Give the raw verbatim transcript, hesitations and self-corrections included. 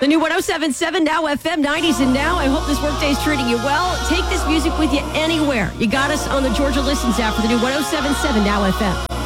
The new one oh seven point seven Now F M, nineties and Now. I hope this workday is treating you well. Take this music with you anywhere. You got us on the Georgia Listens app for the new one oh seven point seven Now F M.